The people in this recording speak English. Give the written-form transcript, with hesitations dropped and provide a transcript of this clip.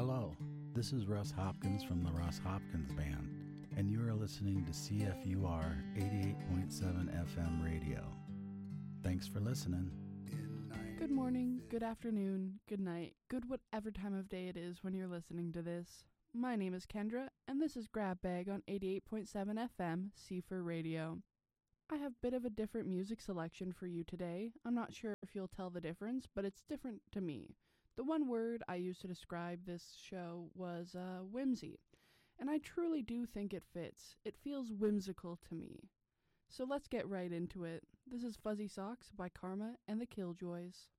Hello, this is Russ Hopkins from the Russ Hopkins Band, and you are listening to CFUR 88.7 FM radio. Thanks for listening. Good morning, good afternoon, good night, good whatever time of day it is when you're listening to this. My name is Kendra, and this is Grab Bag on 88.7 FM, C4 Radio. I have a bit of a different music selection for you today. I'm not sure if you'll tell the difference, but it's different to me. The one word I used to describe this show was whimsy, and I truly do think it fits. It feels whimsical to me. So let's get right into it. This is Fuzzy Socks by Karma and the Killjoys.